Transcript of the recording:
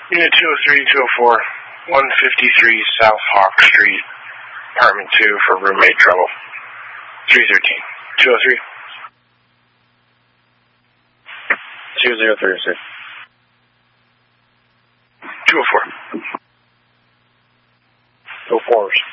Unit 203, 204, 153 South Hawk Street, Apartment 2 for roommate trouble. 313. 203. 203, sir. 204. 204.